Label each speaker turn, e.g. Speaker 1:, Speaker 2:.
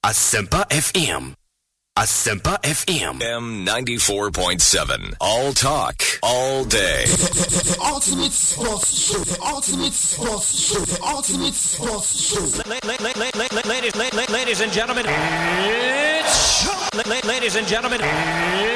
Speaker 1: Asempa FM. Asempa FM. M94.7. All talk, all day.
Speaker 2: The ultimate sports show. The ultimate sports show. The ultimate sports show.
Speaker 3: Ladies and gentlemen, it's